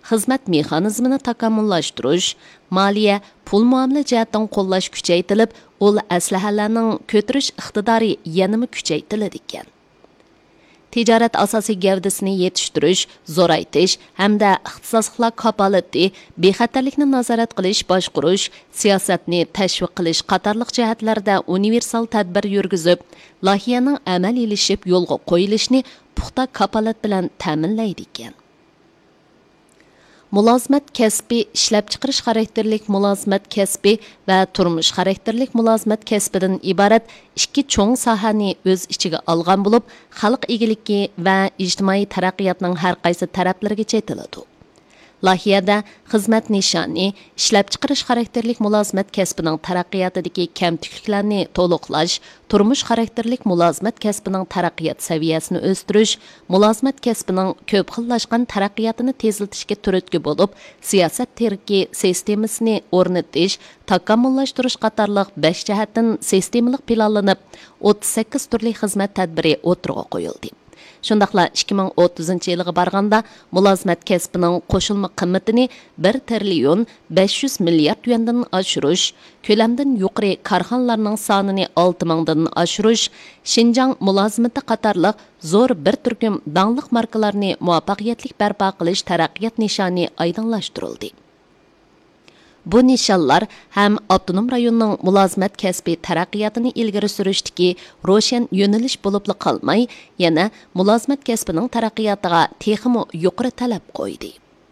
xizmat mexanizmini takomillashtirish, moliya, pul muomala jihatdan qo'llash kuchaytirilib, ul aslahalarning ko'tirish iqtidori yanada kuchaytiriladi ekan. Ticaret asosiy gavdasini yetiştirish, zo'raytish hamda ixtisosliklar kapolati, bexatarlikni nazorat qilish, boshqarish, siyosatni tashviq qilish qatorliq jihatlarda universal tadbir yurgizib, loyihaning amal ilishib yo'lga qo'yilishini puxta kapolat bilan ta'minlaydi ekan. Mulozimat kasbi, ishlab chiqarish xarakterlik mulozimat kasbi va turmush xarakterlik mulozimat kasbidan iborat ikki cho'ng sohani o'z ichiga olgan bo'lib, xalq egiligi va ijtimoiy taraqqiyotning har qaysi taraflariga chetiladi. Loyihada xizmat nishoni, ishlab chiqarish xarakterlik mulozimat kasbining taraqqiyotidagi kamchiliklarni to'liqlash, turmush xarakterlik mulozimat kasbining taraqqiyot saviyasini o'stirish, mulozimat kasbining ko'p xillashgan taraqqiyotini tezlatishga turtki bo'lib, siyosat terki sistemasini o'rnatish, takomillashtirish qatorliq 5 jihatdan sistemalik planlanib, 38 turli xizmat tadbiri o'tirg'a qo'yildi. Shundaqla 2030 yilga barganda mulozimat kasbining qo'shilma qimmatini 1 trillion 500 milliard yuandan oshirish, ko'lamdan yuqori korxonalarning sonini 6 mingdan oshirish, Xinjiang mulozimati qatorliq zo'r bir turkum dangliq markalarni muvaffaqiyatli barpo qilish taraqqiyot nishoni oydinlashtirildi. Bu nishonlar ham avtonom rayonning mulozimat kasbi taraqqiyotini ilgari surishdagi ro'shan yo'nalish bo'lib qolmay, yana mulozimat kasbining taraqqiyotiga texmo yuqori talab qo'ydi.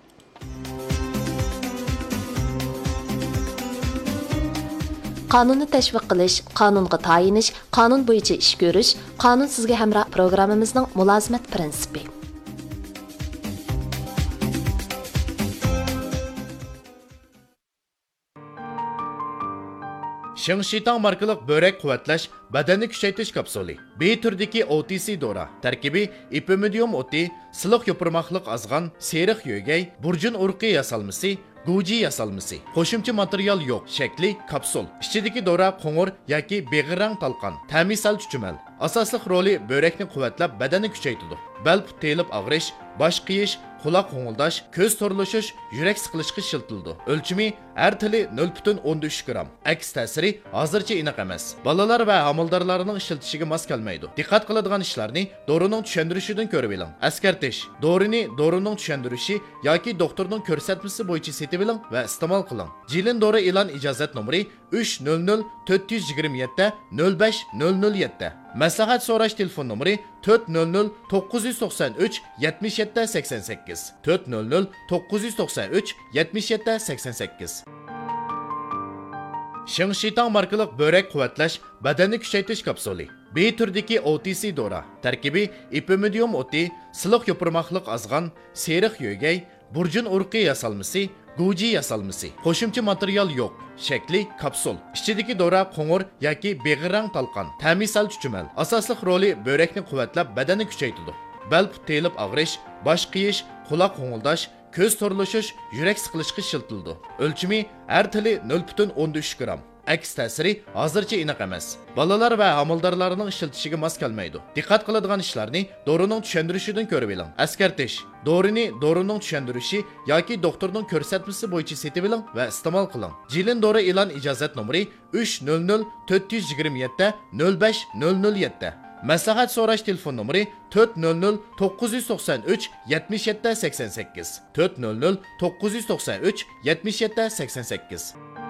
Qonunni tashviq qilish, qonunga tayinish, qonun bo'yicha ish ko'rish, qonun sizga hamroh programmamizning mulozimat prinsipi. Shingshitang markalik börek quvvatlash, badanni kuchaytirish kapsuli. B turdagi OTC dora. Tarkibi ipimidium oti, siliq yopirmoqliq azg'an, seriq yo'gay, burjun urqi yasalmasi, guji yasalmasi. Qo'shimcha material yo'q, shakli kapsul. Ichidagi dora qo'ng'ir yoki beg'irang talqon. Ta'misal chuchumal. Asosli roli börekni quvvatlab, badanni kuchaytiradi. Bel telib og'rish, bosh qiyish, quloq qo'ng'ildash, ko'z to'rlashish, yurak siqilishga shiltildi. O'lchimi har tili 0.13 gram. Aks ta'siri hozircha aniq emas. Bolalar va homildorlarning ishiltishiga mos kelmaydi. Diqqat qiladigan ishlarni dorining tushuntirishidan ko'rib oling. Askartish: dorini dorining tushuntirishi yoki doktorning ko'rsatmasi bo'yicha setib oling va iste'mol qiling. Jilin dori e'lon ijozat nomeri 300 427 05007. Maslahat so'rash telefon nomeri 400 993 77 88. 400 993 77 88. Shingshitang markalik börek quvvatlash, badanni kuchaytirish kapsuli. B turdagi OTC dora. Tarkibi ipimidium oti, siliq yopirmoqliq azg'an, seriq yo'gay, burjun urqi yasalmasi, guji yasalmasi. Qo'shimcha material yo'q. Shakli kapsul. Ichidagi dora qo'ng'ir yoki beg'irang talqon. Ta'misal chuchumal. Asosli roli börekni quvvatlab, badanni kuchaytiradi. Bel telib og'rish, bosh qiyish, quloq qo'ng'ildash, ko'z to'rlashish, yurak siqilishga shiltildi. O'lchimi har tili 0.13 gram. Aks ta'siri hozircha aniq emas. Bolalar va homildorlarning ishiltishiga mos kelmaydi. Diqqat qiladigan ishlarni dorining tushuntirishidan ko'rib oling. Askartish: dorini dorining tushuntirishi yoki doktorning ko'rsatmasi bo'yicha setib oling va iste'mol qiling. Jilin dori e'lon ijozat nomeri 300 427 05007. Maslahat so'rash telefon nomeri 400 993 77 88. 400 993 77 88.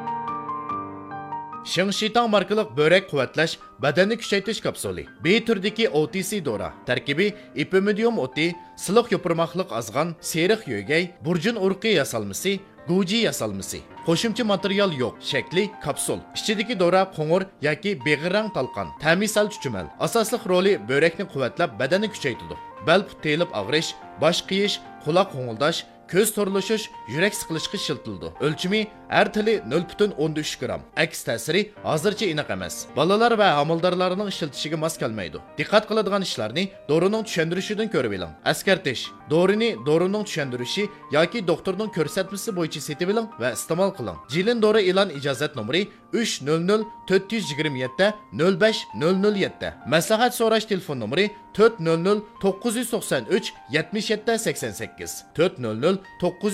Shingshitang markalik börek quvvatlash, badanni kuchaytirish kapsuli. B turdagi OTC dora. Tarkibi ipimidium oti, siliq yopirmoqliq azg'an, seriq yo'gay, burjun urqi yasalmasi, guji yasalmasi. Qo'shimcha material yo'q. Shakli kapsul. Ichidagi dora qo'ng'ir yoki beg'irang talqon. Ta'misal chuchumal. Asosli roli börekni quvvatlab, badanni kuchaytiradi. Bel telib og'rish, bosh qiyish, quloq qo'ng'ildash, ko'z to'rlashish, yurak siqilishga shiltildi. O'lchimi har tili 0.13 gram. Aks ta'siri hozircha aniq emas. Bolalar va homildorlarning ishiltishiga mos kelmaydi. Diqqat qiladigan ishlarni dorining tushuntirishidan ko'rib oling. Askartish: dorini dorining tushuntirishi yoki doktorning ko'rsatmasi bo'yicha setib oling va iste'mol qiling. Jilin dori e'lon ijozat nomeri 300 427 05007. Maslahat so'rash telefon nomeri 400 993 77 88. 400